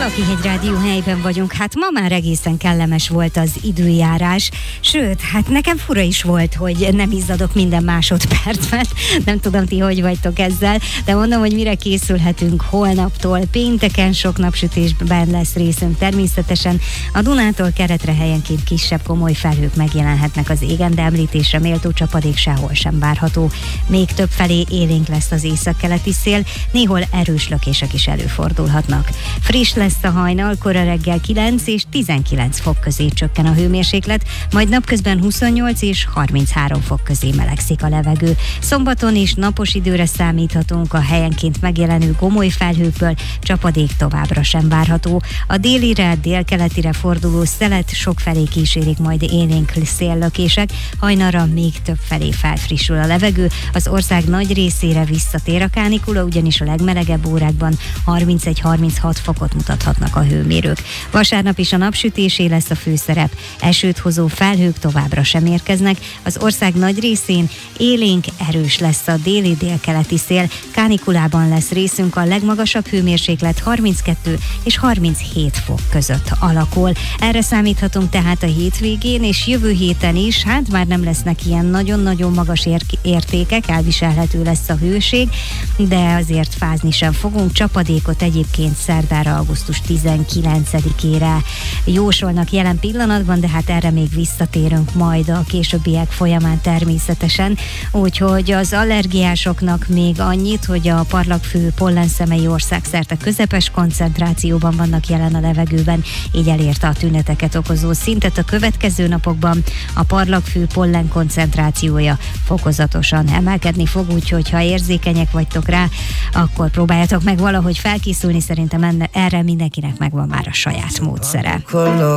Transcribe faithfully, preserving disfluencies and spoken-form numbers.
Valakihegy Rádió helyben vagyunk, hát ma már egészen kellemes volt az időjárás, sőt, hát nekem fura is volt, hogy nem izzadok minden másodpercben, nem tudom ti hogy vagytok ezzel, de mondom, hogy mire készülhetünk holnaptól. Pénteken sok napsütésben lesz részünk természetesen, a Dunától Keretre helyenként kisebb komoly felhők megjelenhetnek az égen, de említésre méltó csapadék sehol sem várható. Még több felé élénk lesz az északkeleti szél, néhol erős lökések is előfordulhatnak. Friss lesz a hajnal, kora reggel kilenc és tizenkilenc fok közé csökken a hőmérséklet, majd napközben huszonnyolc és harminchárom fok közé melegszik a levegő. Szombaton is napos időre számíthatunk, a helyenként megjelenő gomoly felhőkből csapadék továbbra sem várható. A délire, délkeletire forduló szelet sokfelé kísérik majd élénk széllökések, hajnalra még több felé felfrissül a levegő, az ország nagy részére visszatér a kánikula, ugyanis a legmelegebb órákban harmincegy-harminchat fokot mutathatnak a hőmérők. Vasárnap is a napsütésé lesz a főszerep, esőt hozó felhők továbbra sem érkeznek, az ország nagy részén élénk erős lesz a déli délkeleti szél, kánikulában lesz részünk, a legmagasabb hőmérséklet harminckettő és harminchét fok között alakul. Erre számíthatunk tehát a hétvégén és jövő héten is, hát már nem lesznek ilyen nagyon-nagyon magas ér- értékek, elviselhető lesz a hőség, de azért fázni sem fogunk. Csapadékot egyébként szerdára, augusztus tizenkilencedikére jósolnak jelen pillanatban, de hát erre még visszatérünk majd a későbbiek folyamán természetesen. Úgyhogy az allergiásoknak még annyit, hogy a parlagfű pollenszemei országszerte közepes koncentrációban vannak jelen a levegőben, így elérte a tüneteket okozó szintet. A következő napokban a parlagfű pollen koncentrációja fokozatosan emelkedni fog, úgyhogy ha érzékenyek vagytok rá, akkor próbáljátok meg valahogy felkészülni, szerintem enne, erre mindenkinek megvan már a saját módszere.